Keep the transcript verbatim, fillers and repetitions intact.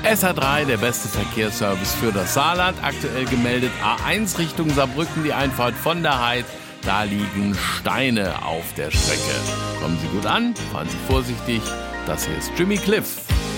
S R drei, der beste Verkehrsservice für das Saarland. Aktuell gemeldet A eins Richtung Saarbrücken, die Einfahrt von der Heid. Da liegen Steine auf der Strecke. Kommen Sie gut an, fahren Sie vorsichtig. Das hier ist Jimmy Cliff.